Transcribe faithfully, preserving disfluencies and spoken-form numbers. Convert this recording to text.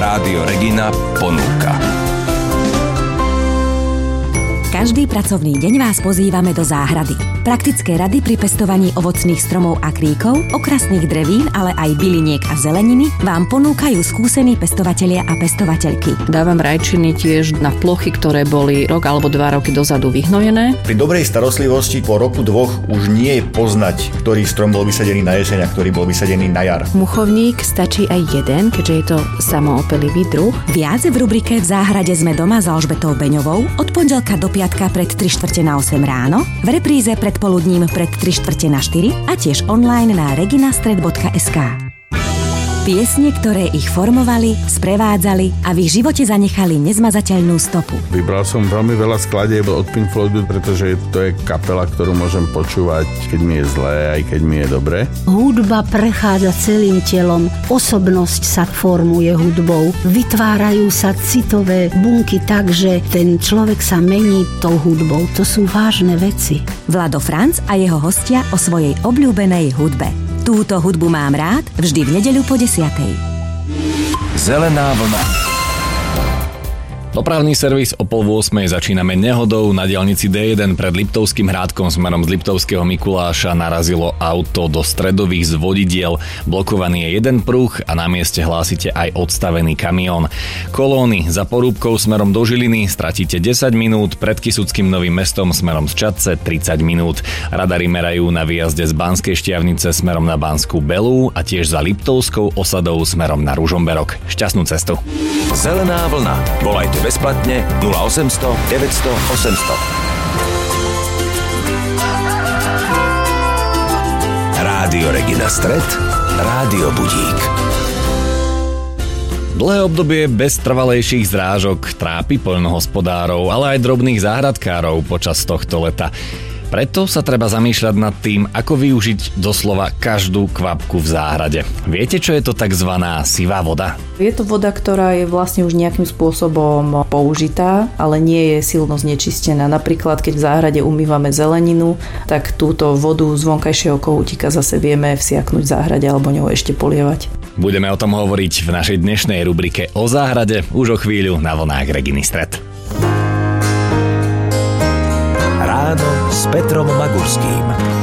Rádio Regina ponúka. Každý pracovný deň vás pozývame do záhrady. Praktické rady pri pestovaní ovocných stromov a kríkov, okrasných drevín, ale aj byliniek a zeleniny vám ponúkajú skúsení pestovatelia a pestovateľky. Dávam rajčiny tiež na plochy, ktoré boli rok alebo dva roky dozadu vyhnojené. Pri dobrej starostlivosti po roku dvoch už nie je poznať, ktorý strom bol vysadený na jeseň a ktorý bol vysadený na jar. Muchovník stačí aj jeden, keďže je to samoopelivý druh. Viac v rubrike V záhrade sme doma s Alžbetou Beňovou od pondelka do piatka pred tri štvrte na osem ráno, v repríze predpoludním pred tri štvrte na štyri a tiež online na reginastred bodka es ká. Piesne, ktoré ich formovali, sprevádzali a v ich živote zanechali nezmazateľnú stopu. Vybral som veľmi veľa skladieb od Pink Floydu, pretože to je kapela, ktorú môžem počúvať, keď mi je zlé, aj keď mi je dobre. Hudba prechádza celým telom, osobnosť sa formuje hudbou, vytvárajú sa citové bunky tak, že ten človek sa mení tou hudbou. To sú vážne veci. Vlado Franc a jeho hostia o svojej obľúbenej hudbe. Túto hudbu mám rád vždy v nedeľu po desiatej. Zelená vlna. Dopravný servis o pol ôsmej začíname nehodou. Na diaľnici dé jeden pred Liptovským Hrádkom smerom z Liptovského Mikuláša narazilo auto do stredových zvodidiel. Blokovaný je jeden pruh a na mieste hlásite aj odstavený kamión. Kolóny za Porúbkou smerom do Žiliny stratíte desať minút, pred Kysuckým Novým Mestom smerom z Čadce tridsať minút. Radary merajú na výjazde z Banskej Štiavnice smerom na Banskú Belú a tiež za Liptovskou osadou smerom na Ružomberok. Šťastnú cestu. Zelená vlna. Volajte bezplatne nula osemsto deväťsto osemsto. Rádio Regina Stred, Rádio Budík. Dlhé obdobie bez trvalejších zrážok trápi poľnohospodárov, ale aj drobných záhradkárov počas tohto leta. Preto sa treba zamýšľať nad tým, ako využiť doslova každú kvapku v záhrade. Viete, čo je to takzvaná sivá voda? Je to voda, ktorá je vlastne už nejakým spôsobom použitá, ale nie je silno znečistená. Napríklad, keď v záhrade umývame zeleninu, tak túto vodu z vonkajšieho kohútika zase vieme vsiaknuť v záhrade alebo ňou ešte polievať. Budeme o tom hovoriť v našej dnešnej rubrike o záhrade už o chvíľu na vlnách Reginy Stred. Ráno s Petrom Magurským.